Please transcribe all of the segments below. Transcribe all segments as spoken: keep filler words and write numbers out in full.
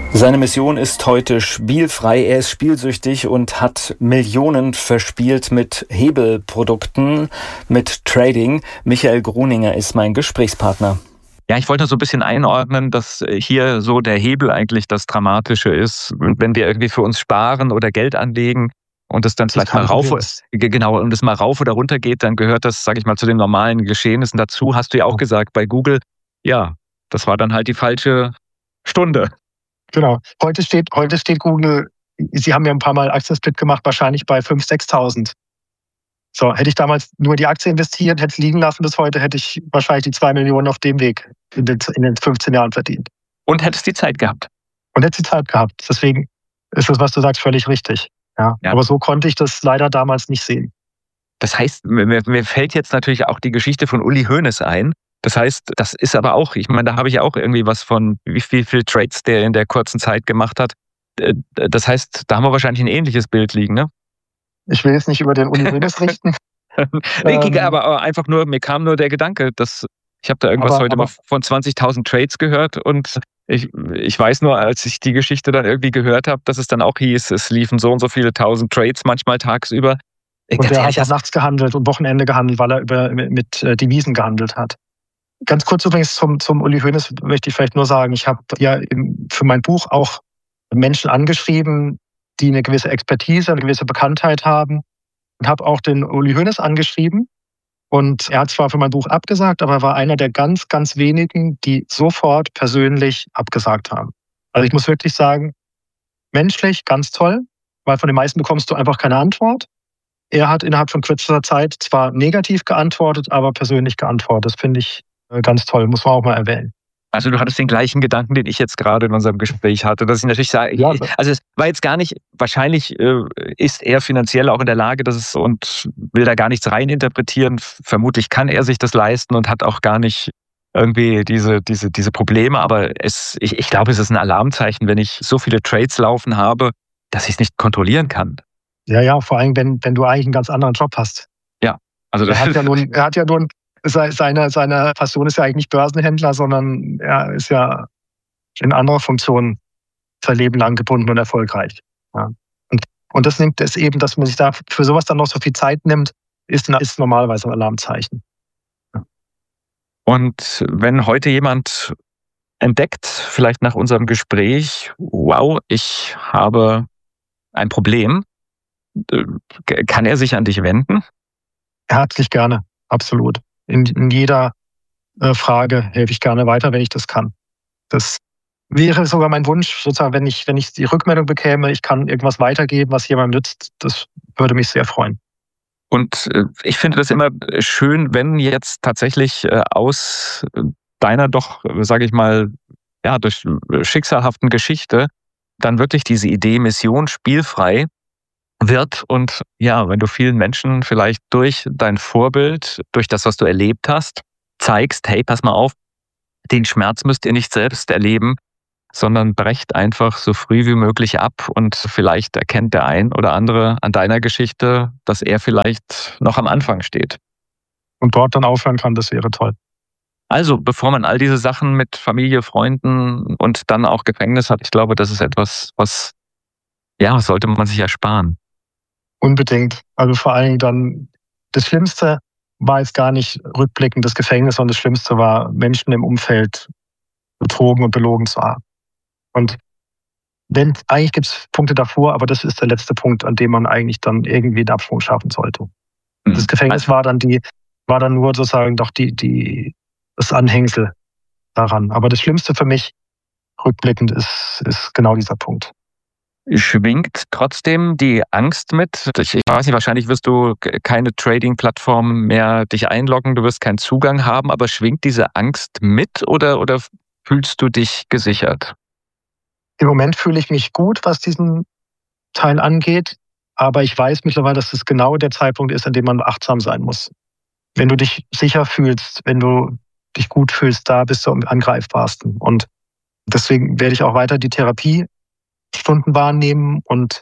Seine Mission ist heute spielfrei. Er ist spielsüchtig und hat Millionen verspielt mit Hebelprodukten, mit Trading. Michael Gruninger ist mein Gesprächspartner. Ja, ich wollte so ein bisschen einordnen, dass hier so der Hebel eigentlich das Dramatische ist. Wenn wir irgendwie für uns sparen oder Geld anlegen und es dann vielleicht mal rauf, genau, und es mal rauf oder runter geht, dann gehört das, sage ich mal, zu den normalen Geschehnissen dazu. Hast du ja auch gesagt bei Google, ja, das war dann halt die falsche Stunde. Genau. Heute steht, heute steht Google, Sie haben ja ein paar Mal Aktiensplit gemacht, wahrscheinlich bei fünftausend, sechstausend. So, hätte ich damals nur die Aktie investiert, hätte es liegen lassen bis heute, hätte ich wahrscheinlich die zwei Millionen auf dem Weg in den, in den fünfzehn Jahren verdient. Und hättest die Zeit gehabt. Und hättest die Zeit gehabt. Deswegen ist das, was du sagst, völlig richtig. Ja. Ja. Aber so konnte ich das leider damals nicht sehen. Das heißt, mir, mir fällt jetzt natürlich auch die Geschichte von Uli Hoeneß ein. Das heißt, das ist aber auch, ich meine, da habe ich ja auch irgendwie was von, wie viel, viel Trades der in der kurzen Zeit gemacht hat. Das heißt, da haben wir wahrscheinlich ein ähnliches Bild liegen, ne? Ich will jetzt nicht über den Uli Hoeneß richten. nee, ähm, aber einfach nur, mir kam nur der Gedanke, dass ich habe da irgendwas aber, heute aber, mal von zwanzigtausend Trades gehört und ich, ich weiß nur, als ich die Geschichte dann irgendwie gehört habe, dass es dann auch hieß, es liefen so und so viele tausend Trades manchmal tagsüber. Und der hat ja nachts gehandelt und Wochenende gehandelt, weil er über, mit, mit Devisen gehandelt hat. Ganz kurz übrigens zum, zum Uli Hoeneß möchte ich vielleicht nur sagen, ich habe ja für mein Buch auch Menschen angeschrieben, die eine gewisse Expertise, eine gewisse Bekanntheit haben und habe auch den Uli Hoeneß angeschrieben und er hat zwar für mein Buch abgesagt, aber er war einer der ganz, ganz wenigen, die sofort persönlich abgesagt haben. Also ich muss wirklich sagen, menschlich ganz toll, weil von den meisten bekommst du einfach keine Antwort. Er hat innerhalb von kürzester Zeit zwar negativ geantwortet, aber persönlich geantwortet. Das finde ich ganz toll, muss man auch mal erwähnen. Also du hattest den gleichen Gedanken, den ich jetzt gerade in unserem Gespräch hatte, dass ich natürlich sage, ja, also es war jetzt gar nicht, wahrscheinlich äh, ist er finanziell auch in der Lage, dass es und will da gar nichts reininterpretieren. Vermutlich kann er sich das leisten und hat auch gar nicht irgendwie diese, diese, diese Probleme, aber es, ich, ich glaube, es ist ein Alarmzeichen, wenn ich so viele Trades laufen habe, dass ich es nicht kontrollieren kann. Ja, ja, vor allem, wenn, wenn du eigentlich einen ganz anderen Job hast. Ja, also das er hat ja nun, er hat ja nun Seine, seine Passion ist ja eigentlich nicht Börsenhändler, sondern er ist ja in anderer Funktion sein Leben lang gebunden und erfolgreich. Ja. Und, und das nimmt es eben, dass man sich da für sowas dann noch so viel Zeit nimmt, ist, ist normalerweise ein Alarmzeichen. Ja. Und wenn heute jemand entdeckt, vielleicht nach unserem Gespräch, wow, ich habe ein Problem, kann er sich an dich wenden? Herzlich gerne, absolut. In, in jeder äh, Frage helfe ich gerne weiter, wenn ich das kann. Das wäre sogar mein Wunsch, sozusagen, wenn ich, wenn ich die Rückmeldung bekäme, ich kann irgendwas weitergeben, was jemandem nützt, das würde mich sehr freuen. Und äh, ich finde das immer schön, wenn jetzt tatsächlich äh, aus deiner doch, sage ich mal, ja, durch schicksalhaften Geschichte dann wirklich diese Idee Mission spielfrei wird und ja, wenn du vielen Menschen vielleicht durch dein Vorbild, durch das, was du erlebt hast, zeigst, hey, pass mal auf, den Schmerz müsst ihr nicht selbst erleben, sondern brecht einfach so früh wie möglich ab und vielleicht erkennt der ein oder andere an deiner Geschichte, dass er vielleicht noch am Anfang steht. Und dort dann aufhören kann, das wäre toll. Also, bevor man all diese Sachen mit Familie, Freunden und dann auch Gefängnis hat, ich glaube, das ist etwas, was, ja, sollte man sich ersparen. Unbedingt. Also vor allen Dingen dann, das Schlimmste war jetzt gar nicht rückblickend das Gefängnis, sondern das Schlimmste war, Menschen im Umfeld betrogen und belogen zu haben. Und wenn, eigentlich gibt es Punkte davor, aber das ist der letzte Punkt, an dem man eigentlich dann irgendwie den Absprung schaffen sollte. Mhm. Das Gefängnis war dann die, war dann nur sozusagen doch die, die, das Anhängsel daran. Aber das Schlimmste für mich rückblickend ist, ist genau dieser Punkt. Schwingt trotzdem die Angst mit? Ich weiß nicht, wahrscheinlich wirst du keine Trading-Plattform mehr dich einloggen, du wirst keinen Zugang haben, aber schwingt diese Angst mit oder, oder fühlst du dich gesichert? Im Moment fühle ich mich gut, was diesen Teil angeht, aber ich weiß mittlerweile, dass es genau der Zeitpunkt ist, an dem man achtsam sein muss. Wenn du dich sicher fühlst, wenn du dich gut fühlst, da bist du am angreifbarsten. Und deswegen werde ich auch weiter die Therapie Stunden wahrnehmen und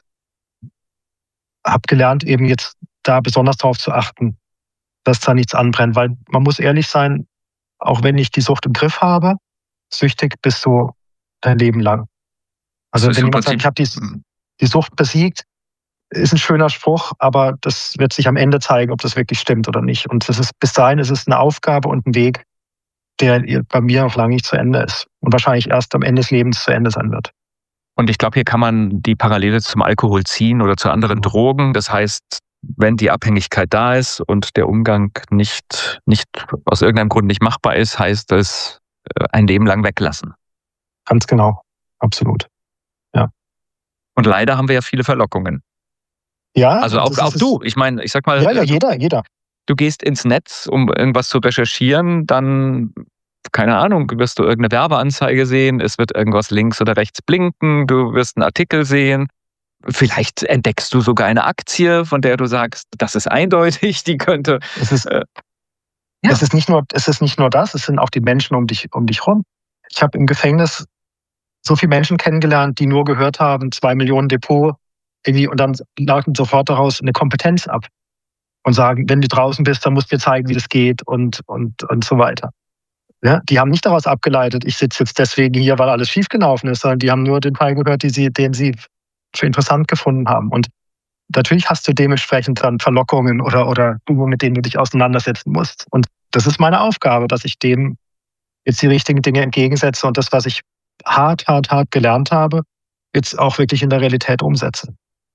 habe gelernt, eben jetzt da besonders darauf zu achten, dass da nichts anbrennt. Weil man muss ehrlich sein, auch wenn ich die Sucht im Griff habe, süchtig bist du dein Leben lang. Also wenn jemand sagt, ich habe die, die Sucht besiegt, ist ein schöner Spruch, aber das wird sich am Ende zeigen, ob das wirklich stimmt oder nicht. Und das ist, bis dahin ist es eine Aufgabe und ein Weg, der bei mir noch lange nicht zu Ende ist und wahrscheinlich erst am Ende des Lebens zu Ende sein wird. Und ich glaube, hier kann man die Parallele zum Alkohol ziehen oder zu anderen Drogen. Das heißt, wenn die Abhängigkeit da ist und der Umgang nicht, nicht aus irgendeinem Grund nicht machbar ist, heißt es ein Leben lang weglassen. Ganz genau, absolut. Ja. Und leider haben wir ja viele Verlockungen. Ja. Also auch, auch du. Ich meine, ich sag mal. Ja, ja, jeder, jeder. Du gehst ins Netz, um irgendwas zu recherchieren, dann, keine Ahnung, wirst du irgendeine Werbeanzeige sehen, es wird irgendwas links oder rechts blinken, du wirst einen Artikel sehen. Vielleicht entdeckst du sogar eine Aktie, von der du sagst, das ist eindeutig, die könnte. Es ist, äh, ja. es ist nicht nur, es ist nicht nur das, es sind auch die Menschen um dich, um dich rum. Ich habe im Gefängnis so viele Menschen kennengelernt, die nur gehört haben, zwei Millionen Depot irgendwie, und dann leiten sofort daraus eine Kompetenz ab und sagen, wenn du draußen bist, dann musst du dir zeigen, wie das geht und, und, und so weiter. Ja, die haben nicht daraus abgeleitet, ich sitze jetzt deswegen hier, weil alles schiefgelaufen ist, sondern die haben nur den Teil gehört, die sie, den sie für interessant gefunden haben. Und natürlich hast du dementsprechend dann Verlockungen oder, oder Dinge, mit denen du dich auseinandersetzen musst. Und das ist meine Aufgabe, dass ich dem jetzt die richtigen Dinge entgegensetze und das, was ich hart, hart, hart gelernt habe, jetzt auch wirklich in der Realität umsetze.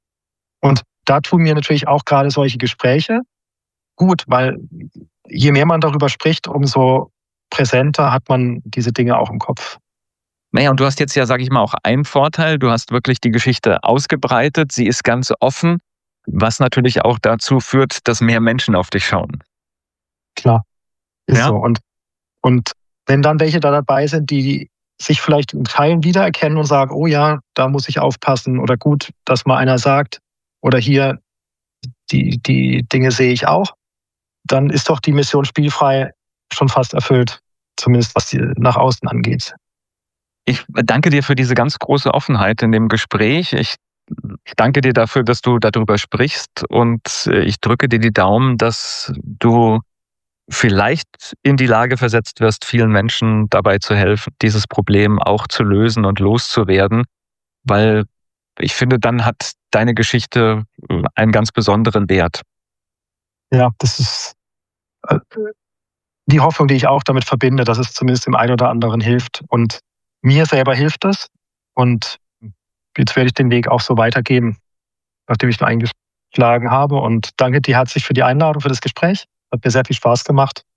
Und da tun mir natürlich auch gerade solche Gespräche gut, weil je mehr man darüber spricht, umso präsenter hat man diese Dinge auch im Kopf. Naja, und du hast jetzt ja, sage ich mal, auch einen Vorteil. Du hast wirklich die Geschichte ausgebreitet. Sie ist ganz offen, was natürlich auch dazu führt, dass mehr Menschen auf dich schauen. Klar, ist ja? so. Und, und wenn dann welche da dabei sind, die sich vielleicht in Teilen wiedererkennen und sagen, oh ja, da muss ich aufpassen oder gut, dass mal einer sagt oder hier, die, die Dinge sehe ich auch, dann ist doch die Mission Spielfrei schon fast erfüllt, zumindest was die nach außen angeht. Ich danke dir für diese ganz große Offenheit in dem Gespräch. Ich danke dir dafür, dass du darüber sprichst und ich drücke dir die Daumen, dass du vielleicht in die Lage versetzt wirst, vielen Menschen dabei zu helfen, dieses Problem auch zu lösen und loszuwerden, weil ich finde, dann hat deine Geschichte einen ganz besonderen Wert. Ja, das ist die Hoffnung, die ich auch damit verbinde, dass es zumindest dem einen oder anderen hilft. Und mir selber hilft es. Und jetzt werde ich den Weg auch so weitergeben, nachdem ich ihn eingeschlagen habe. Und danke dir herzlich für die Einladung, für das Gespräch. Hat mir sehr viel Spaß gemacht.